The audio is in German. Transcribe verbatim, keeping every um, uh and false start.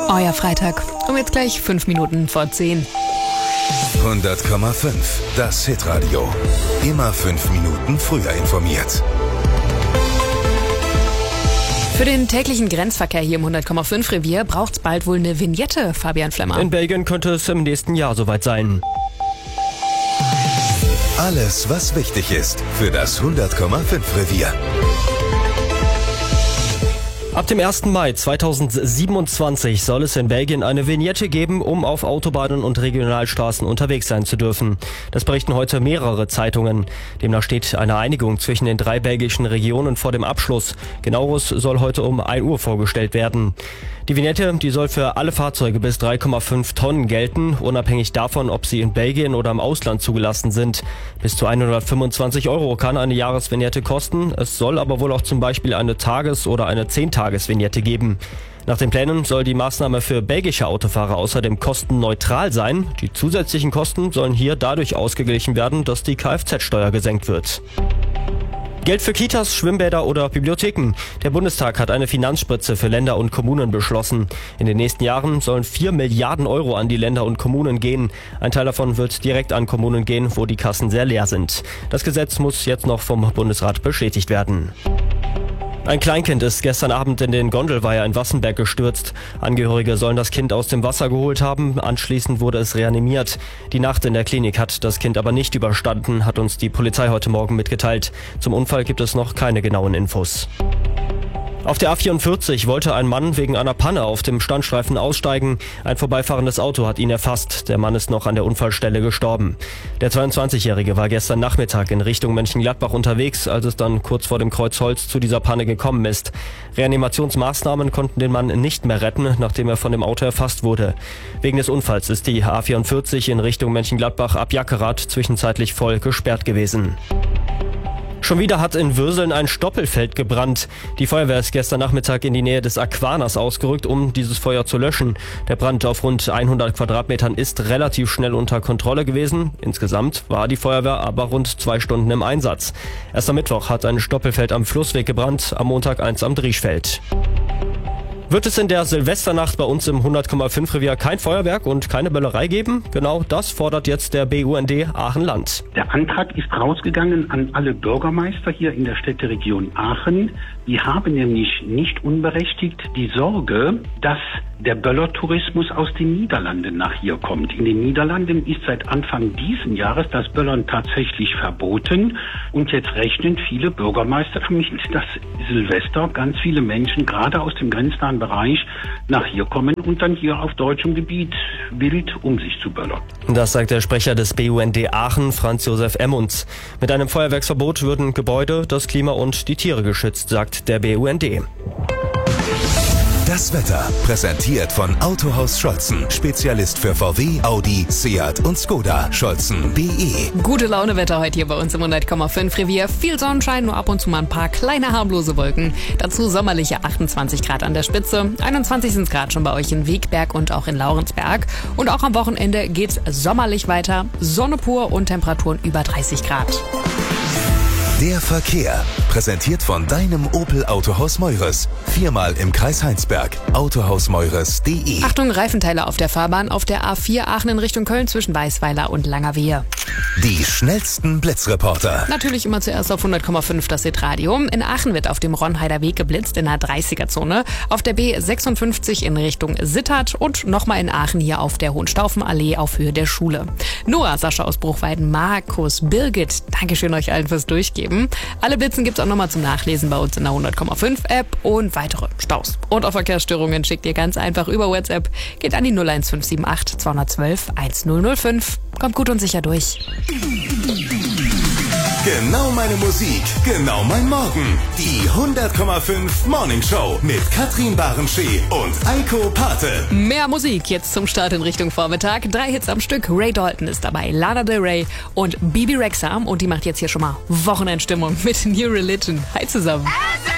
Euer Freitag. Um jetzt gleich fünf Minuten vor zehn. hundert Komma fünf, das Hitradio. Immer fünf Minuten früher informiert. Für den täglichen Grenzverkehr hier im hundert Komma fünf Revier braucht's bald wohl eine Vignette, Fabian Flemmer. In Belgien könnte es im nächsten Jahr soweit sein. Alles, was wichtig ist für das hundert Komma fünf Revier. Ab dem ersten Mai zweitausendsiebenundzwanzig soll es in Belgien eine Vignette geben, um auf Autobahnen und Regionalstraßen unterwegs sein zu dürfen. Das berichten heute mehrere Zeitungen. Demnach steht eine Einigung zwischen den drei belgischen Regionen vor dem Abschluss. Genaueres soll heute um ein Uhr vorgestellt werden. Die Vignette, die soll für alle Fahrzeuge bis drei Komma fünf Tonnen gelten, unabhängig davon, ob sie in Belgien oder im Ausland zugelassen sind. Bis zu hundertfünfundzwanzig Euro kann eine Jahresvignette kosten. Es soll aber wohl auch zum Beispiel eine Tages- oder eine Zehntages-Vignette geben. Nach den Plänen soll die Maßnahme für belgische Autofahrer außerdem kostenneutral sein. Die zusätzlichen Kosten sollen hier dadurch ausgeglichen werden, dass die Kfz-Steuer gesenkt wird. Geld für Kitas, Schwimmbäder oder Bibliotheken. Der Bundestag hat eine Finanzspritze für Länder und Kommunen beschlossen. In den nächsten Jahren sollen vier Milliarden Euro an die Länder und Kommunen gehen. Ein Teil davon wird direkt an Kommunen gehen, wo die Kassen sehr leer sind. Das Gesetz muss jetzt noch vom Bundesrat bestätigt werden. Ein Kleinkind ist gestern Abend in den Gondelweiher in Wassenberg gestürzt. Angehörige sollen das Kind aus dem Wasser geholt haben. Anschließend wurde es reanimiert. Die Nacht in der Klinik hat das Kind aber nicht überstanden, hat uns die Polizei heute Morgen mitgeteilt. Zum Unfall gibt es noch keine genauen Infos. Auf der A vierundvierzig wollte ein Mann wegen einer Panne auf dem Standstreifen aussteigen. Ein vorbeifahrendes Auto hat ihn erfasst. Der Mann ist noch an der Unfallstelle gestorben. Der zweiundzwanzigjährige war gestern Nachmittag in Richtung Mönchengladbach unterwegs, als es dann kurz vor dem Kreuz Holz zu dieser Panne gekommen ist. Reanimationsmaßnahmen konnten den Mann nicht mehr retten, nachdem er von dem Auto erfasst wurde. Wegen des Unfalls ist die A vierundvierzig in Richtung Mönchengladbach ab Jackerath zwischenzeitlich voll gesperrt gewesen. Schon wieder hat in Würseln ein Stoppelfeld gebrannt. Die Feuerwehr ist gestern Nachmittag in die Nähe des Aquaners ausgerückt, um dieses Feuer zu löschen. Der Brand auf rund hundert Quadratmetern ist relativ schnell unter Kontrolle gewesen. Insgesamt war die Feuerwehr aber rund zwei Stunden im Einsatz. Erst am Mittwoch hat ein Stoppelfeld am Flussweg gebrannt, am Montag eins am Drieschfeld. Wird es in der Silvesternacht bei uns im hundert Komma fünf Revier kein Feuerwerk und keine Böllerei geben? Genau das fordert jetzt der B U N D Aachen-Land. Der Antrag ist rausgegangen an alle Bürgermeister hier in der Städteregion Aachen. Die haben nämlich nicht unberechtigt die Sorge, dass der Böllertourismus aus den Niederlanden nach hier kommt. In den Niederlanden ist seit Anfang diesen Jahres das Böllern tatsächlich verboten. Und jetzt rechnen viele Bürgermeister damit, dass Silvester ganz viele Menschen gerade aus dem grenznahen Bereich nach hier kommen und dann hier auf deutschem Gebiet wild um sich zu böllern. Das sagt der Sprecher des B U N D Aachen, Franz Josef Emmons. Mit einem Feuerwerksverbot würden Gebäude, das Klima und die Tiere geschützt, sagt der B U N D. Das Wetter präsentiert von Autohaus Scholzen. Spezialist für V W, Audi, Seat und Skoda. Scholzen punkt de. Gute Laune Wetter heute hier bei uns im hundert Komma fünf Revier. Viel Sonnenschein, nur ab und zu mal ein paar kleine harmlose Wolken. Dazu sommerliche achtundzwanzig Grad an der Spitze. einundzwanzig sind Grad schon bei euch in Wiegberg und auch in Laurensberg. Und auch am Wochenende geht's sommerlich weiter. Sonne pur und Temperaturen über dreißig Grad. Der Verkehr, präsentiert von deinem Opel Autohaus Meures. Viermal im Kreis Heinsberg. autohaus meures punkt de. Achtung, Reifenteile auf der Fahrbahn auf der A vier Aachen in Richtung Köln zwischen Weißweiler und Langerwehe. Die schnellsten Blitzreporter. Natürlich immer zuerst auf hundert Komma fünf das Hitradio. In Aachen wird auf dem Ronheider Weg geblitzt in der dreißiger-Zone. Auf der B sechsundfünfzig in Richtung Sittard und nochmal in Aachen hier auf der Hohenstaufenallee auf Höhe der Schule. Noah, Sascha aus Bruchweiden, Markus, Birgit, Dankeschön euch allen fürs Durchgeben. Alle Blitzen gibt's auch nochmal zum Nachlesen bei uns in der hundert Komma fünf App und weitere Staus und auch Verkehrsstörungen schickt ihr ganz einfach über WhatsApp. Geht an die null eins fünf sieben acht zweihundertzwölf eintausendfünf. Kommt gut und sicher durch. Genau meine Musik, genau mein Morgen. Die hundert Komma fünf Morning Show mit Katrin Barenschee und Eiko Pate. Mehr Musik jetzt zum Start in Richtung Vormittag. Drei Hits am Stück. Ray Dalton ist dabei, Lana Del Rey und Bibi Rexha. Und die macht jetzt hier schon mal Wochenendstimmung mit New Religion. Hi zusammen.